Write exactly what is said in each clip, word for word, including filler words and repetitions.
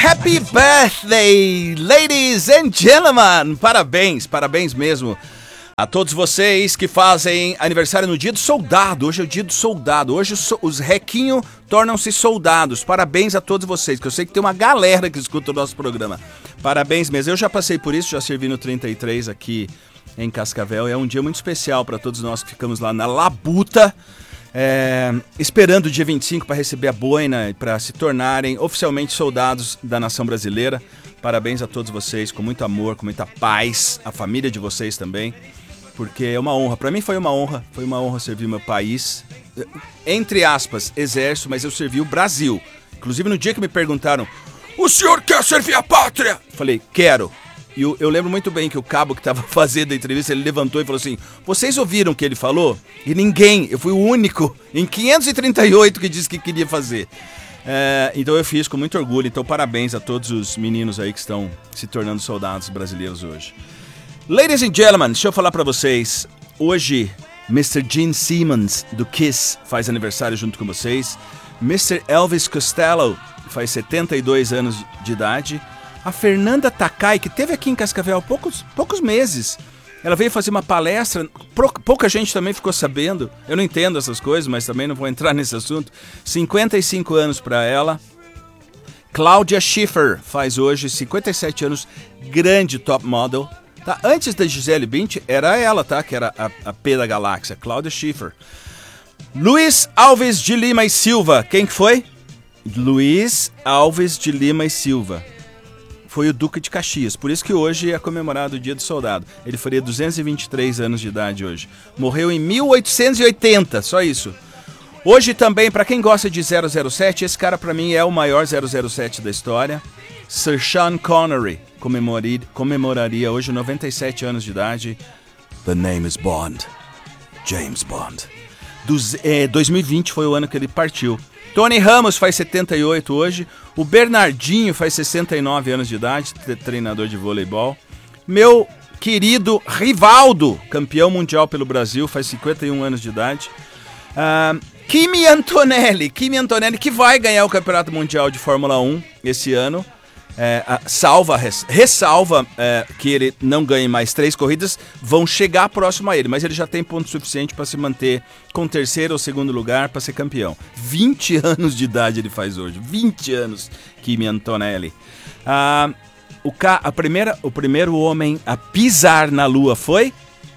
Happy birthday, ladies and gentlemen! Parabéns, parabéns mesmo a todos vocês que fazem aniversário no dia do soldado. Hoje é o dia do soldado. Hoje os, os requinhos tornam-se soldados. Parabéns a todos vocês, que eu sei que tem uma galera que escuta o nosso programa. Parabéns mesmo. Eu já passei por isso, já servi no trinta e três aqui em Cascavel. É um dia muito especial para todos nós que ficamos lá na labuta, é, esperando o dia vinte e cinco para receber a boina e para se tornarem oficialmente soldados da nação brasileira. Parabéns a todos vocês, com muito amor, com muita paz, a família de vocês também. Porque é uma honra, para mim foi uma honra, foi uma honra servir meu país, entre aspas, exército, mas eu servi o Brasil. Inclusive no dia que me perguntaram, o senhor quer servir a pátria? Falei, quero. E eu, eu lembro muito bem que o cabo que estava fazendo a entrevista, ele levantou e falou assim, vocês ouviram o que ele falou? E ninguém, eu fui o único, em quinhentos e trinta e oito que disse que queria fazer. É, então eu fiz com muito orgulho, então parabéns a todos os meninos aí que estão se tornando soldados brasileiros hoje. Ladies and gentlemen, deixa eu falar pra vocês, hoje mister Gene Simmons do Kiss faz aniversário junto com vocês, mister Elvis Costello faz setenta e dois anos de idade, a Fernanda Takai, que esteve aqui em Cascavel há poucos, poucos meses, ela veio fazer uma palestra, pouca gente também ficou sabendo, eu não entendo essas coisas, mas também não vou entrar nesse assunto, cinquenta e cinco anos pra ela. Claudia Schiffer faz hoje cinquenta e sete anos, grande top model. Tá, antes da Gisele Bündchen, era ela, tá? Que era a, a P da galáxia, Claudia Schiffer. Luiz Alves de Lima e Silva. Quem que foi? Luiz Alves de Lima e Silva. Foi o Duque de Caxias. Por isso que hoje é comemorado o Dia do Soldado. Ele faria duzentos e vinte e três anos de idade hoje. Morreu em mil oitocentos e oitenta, só isso. Hoje também, pra quem gosta de zero zero sete, esse cara pra mim é o maior zero zero sete da história. Sir Sean Connery comemoraria, comemoraria hoje noventa e sete anos de idade. The name is Bond. James Bond. Dos, eh, dois mil e vinte foi o ano que ele partiu. Tony Ramos faz setenta e oito hoje. O Bernardinho faz sessenta e nove anos de idade, treinador de voleibol. Meu querido Rivaldo, campeão mundial pelo Brasil, faz cinquenta e um anos de idade. Uh, Kimi Antonelli, Kimi Antonelli que vai ganhar o Campeonato Mundial de Fórmula um esse ano. É, salva, ressalva é, que ele não ganhe mais três corridas, vão chegar próximo a ele, mas ele já tem ponto suficiente para se manter com terceiro ou segundo lugar para ser campeão. vinte anos de idade ele faz hoje, vinte anos, Kimi Antonelli. Ah, o, ca, a primeira, o primeiro homem a pisar na lua foi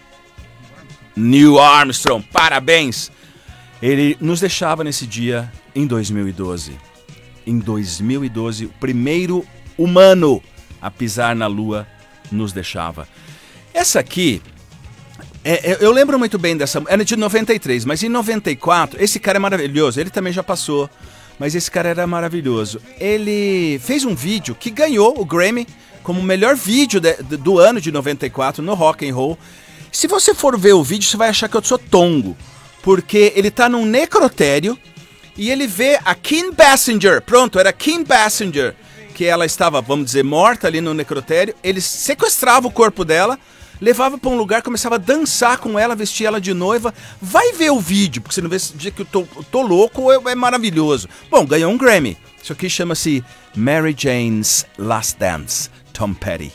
Neil Armstrong, parabéns! Ele nos deixava nesse dia em dois mil e doze. Em dois mil e doze, o primeiro humano a pisar na lua nos deixava. Essa aqui, é, é, eu lembro muito bem dessa, era de noventa e três, mas em noventa e quatro, esse cara é maravilhoso, ele também já passou, mas esse cara era maravilhoso. Ele fez um vídeo que ganhou o Grammy como o melhor vídeo de, de, do ano de noventa e quatro no Rock and Roll. Se você for ver o vídeo, você vai achar que eu sou tongo, porque ele tá num necrotério e ele vê a Kim Basinger, pronto, era Kim Basinger, que ela estava, vamos dizer, morta ali no necrotério. Ele sequestrava o corpo dela, levava para um lugar, começava a dançar com ela, vestia ela de noiva. Vai ver o vídeo, porque você não vê esse dia que eu tô, eu tô louco, é, é maravilhoso. Bom, ganhou um Grammy. Isso aqui chama-se Mary Jane's Last Dance, Tom Petty.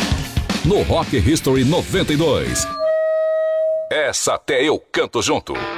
No Rock History noventa e dois. Essa até eu canto junto.